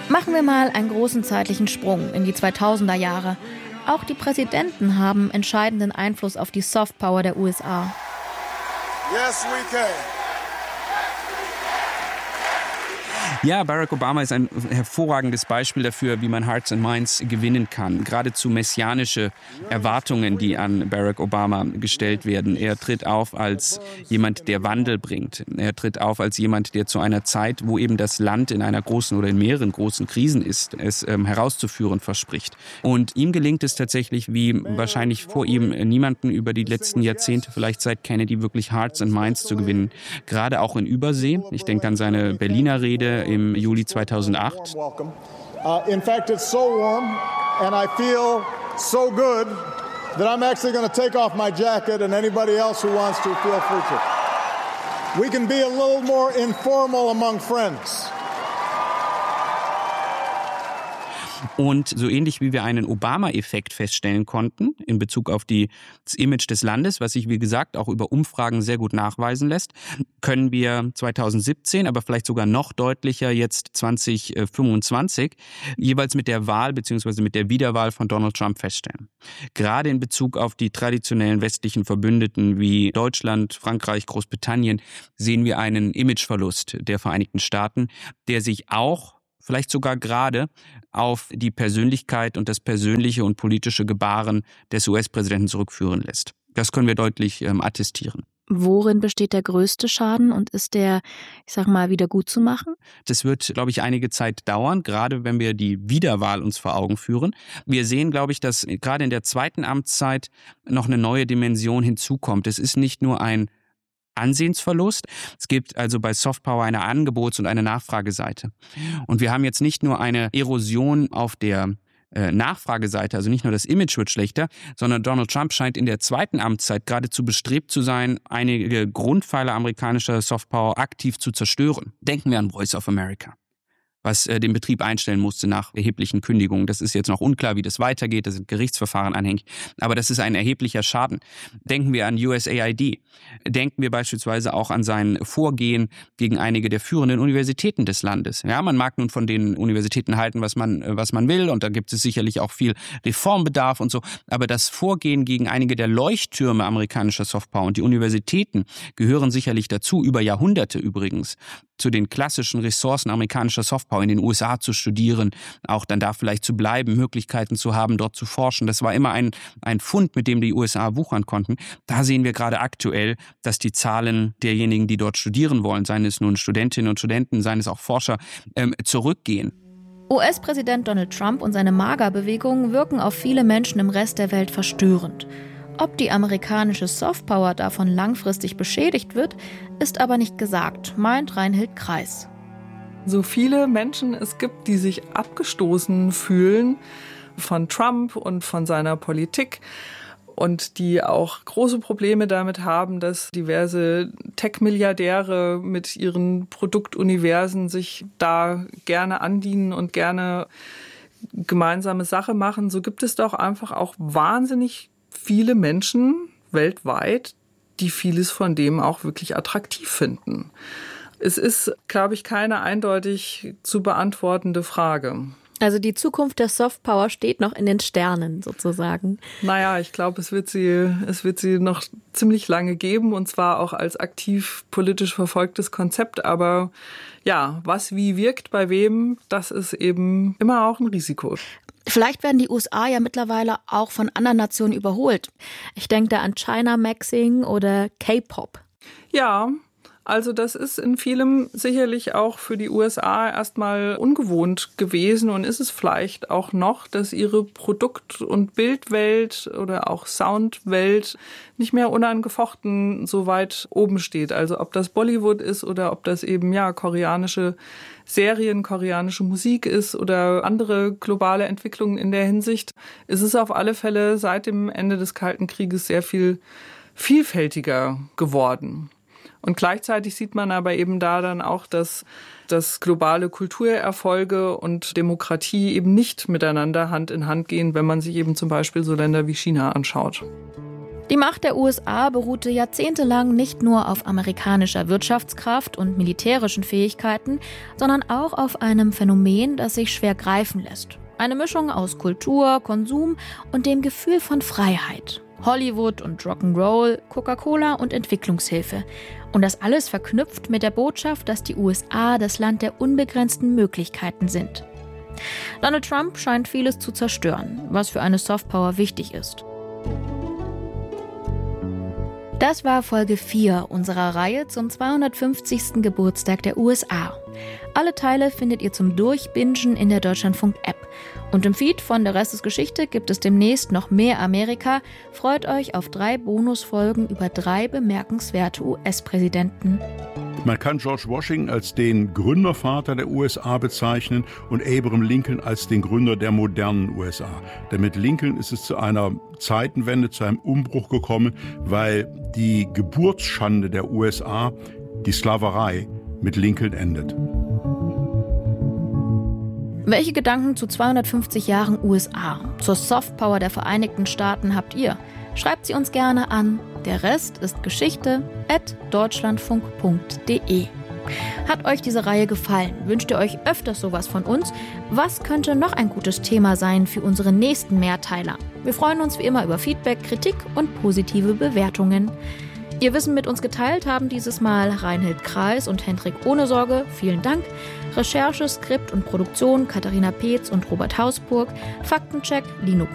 Machen wir mal einen großen zeitlichen Sprung in die 2000er Jahre. Auch die Präsidenten haben entscheidenden Einfluss auf die Softpower der USA. Yes, we can. Ja, Barack Obama ist ein hervorragendes Beispiel dafür, wie man Hearts and Minds gewinnen kann. Geradezu messianische Erwartungen, die an Barack Obama gestellt werden. Er tritt auf als jemand, der Wandel bringt. Er tritt auf als jemand, der zu einer Zeit, wo eben das Land in einer großen oder in mehreren großen Krisen ist, es herauszuführen verspricht. Und ihm gelingt es tatsächlich, wie wahrscheinlich vor ihm niemanden über die letzten Jahrzehnte, vielleicht seit Kennedy, wirklich Hearts and Minds zu gewinnen. Gerade auch in Übersee. Ich denke an seine Berliner Rede im Juli 2008. In fact, it's so warm and I feel so good that I'm actually going to take off my jacket and anybody else who wants to feel free to. We can be a little more informal among friends. Und so ähnlich wie wir einen Obama-Effekt feststellen konnten in Bezug auf das Image des Landes, was sich, wie gesagt, auch über Umfragen sehr gut nachweisen lässt, können wir 2017, aber vielleicht sogar noch deutlicher jetzt 2025, jeweils mit der Wahl bzw. mit der Wiederwahl von Donald Trump feststellen. Gerade in Bezug auf die traditionellen westlichen Verbündeten wie Deutschland, Frankreich, Großbritannien sehen wir einen Imageverlust der Vereinigten Staaten, der sich auch vielleicht sogar gerade auf die Persönlichkeit und das persönliche und politische Gebaren des US-Präsidenten zurückführen lässt. Das können wir deutlich attestieren. Worin besteht der größte Schaden und ist der, wieder gut zu machen? Das wird, glaube ich, einige Zeit dauern, gerade wenn wir die Wiederwahl uns vor Augen führen. Wir sehen, glaube ich, dass gerade in der zweiten Amtszeit noch eine neue Dimension hinzukommt. Es ist nicht nur ein Ansehensverlust. Es gibt also bei Softpower eine Angebots- und eine Nachfrageseite. Und wir haben jetzt nicht nur eine Erosion auf der Nachfrageseite, also nicht nur das Image wird schlechter, sondern Donald Trump scheint in der zweiten Amtszeit geradezu bestrebt zu sein, einige Grundpfeiler amerikanischer Softpower aktiv zu zerstören. Denken wir an Voice of America, was den Betrieb einstellen musste nach erheblichen Kündigungen. Das ist jetzt noch unklar, wie das weitergeht. Da sind Gerichtsverfahren anhängig. Aber das ist ein erheblicher Schaden. Denken wir an USAID. Denken wir beispielsweise auch an sein Vorgehen gegen einige der führenden Universitäten des Landes. Ja, man mag nun von den Universitäten halten, was man will. Und da gibt es sicherlich auch viel Reformbedarf und so. Aber das Vorgehen gegen einige der Leuchttürme amerikanischer Softpower und die Universitäten gehören sicherlich dazu, über Jahrhunderte übrigens, zu den klassischen Ressourcen amerikanischer Softpower in den USA zu studieren, auch dann da vielleicht zu bleiben, Möglichkeiten zu haben, dort zu forschen. Das war immer ein Fund, mit dem die USA wuchern konnten. Da sehen wir gerade aktuell, dass die Zahlen derjenigen, die dort studieren wollen, seien es nun Studentinnen und Studenten, seien es auch Forscher, zurückgehen. US-Präsident Donald Trump und seine MAGA-Bewegung wirken auf viele Menschen im Rest der Welt verstörend. Ob die amerikanische Softpower davon langfristig beschädigt wird, ist aber nicht gesagt, meint Reinhild Kreis. So viele Menschen es gibt, die sich abgestoßen fühlen von Trump und von seiner Politik und die auch große Probleme damit haben, dass diverse Tech-Milliardäre mit ihren Produktuniversen sich da gerne andienen und gerne gemeinsame Sache machen. So gibt es doch einfach auch wahnsinnig viele Menschen weltweit, die vieles von dem auch wirklich attraktiv finden. Es ist, glaube ich, keine eindeutig zu beantwortende Frage. Also die Zukunft der Softpower steht noch in den Sternen sozusagen. Naja, ich glaube, es wird sie noch ziemlich lange geben und zwar auch als aktiv politisch verfolgtes Konzept. Aber ja, was wie wirkt bei wem, das ist eben immer auch ein Risiko. Vielleicht werden die USA ja mittlerweile auch von anderen Nationen überholt. Ich denke da an China Maxing oder K-Pop. Ja, also das ist in vielem sicherlich auch für die USA erstmal ungewohnt gewesen und ist es vielleicht auch noch, dass ihre Produkt- und Bildwelt oder auch Soundwelt nicht mehr unangefochten so weit oben steht. Also ob das Bollywood ist oder ob das eben koreanische Serien, koreanische Musik ist oder andere globale Entwicklungen in der Hinsicht, ist es auf alle Fälle seit dem Ende des Kalten Krieges sehr viel vielfältiger geworden. Und gleichzeitig sieht man aber eben da dann auch, dass globale Kulturerfolge und Demokratie eben nicht miteinander Hand in Hand gehen, wenn man sich eben zum Beispiel so Länder wie China anschaut. Die Macht der USA beruhte jahrzehntelang nicht nur auf amerikanischer Wirtschaftskraft und militärischen Fähigkeiten, sondern auch auf einem Phänomen, das sich schwer greifen lässt. Eine Mischung aus Kultur, Konsum und dem Gefühl von Freiheit. Hollywood und Rock'n'Roll, Coca-Cola und Entwicklungshilfe. Und das alles verknüpft mit der Botschaft, dass die USA das Land der unbegrenzten Möglichkeiten sind. Donald Trump scheint vieles zu zerstören, was für eine Softpower wichtig ist. Das war Folge 4 unserer Reihe zum 250. Geburtstag der USA. Alle Teile findet ihr zum Durchbingen in der Deutschlandfunk-App. Und im Feed von Der Rest ist Geschichte gibt es demnächst noch mehr Amerika. Freut euch auf 3 Bonusfolgen über 3 bemerkenswerte US-Präsidenten. Man kann George Washington als den Gründervater der USA bezeichnen und Abraham Lincoln als den Gründer der modernen USA. Denn mit Lincoln ist es zu einer Zeitenwende, zu einem Umbruch gekommen, weil die Geburtsschande der USA, die Sklaverei, mit Lincoln endet. Welche Gedanken zu 250 Jahren USA, zur Softpower der Vereinigten Staaten habt ihr? Schreibt sie uns gerne an derrestistgeschichte@deutschlandfunk.de. Hat euch diese Reihe gefallen? Wünscht ihr euch öfters sowas von uns? Was könnte noch ein gutes Thema sein für unsere nächsten Mehrteiler? Wir freuen uns wie immer über Feedback, Kritik und positive Bewertungen. Ihr Wissen mit uns geteilt haben dieses Mal Reinhild Kreis und Hendrik Ohnesorge. Vielen Dank. Recherche, Skript und Produktion Katharina Peetz und Robert Hausburg. Faktencheck Lino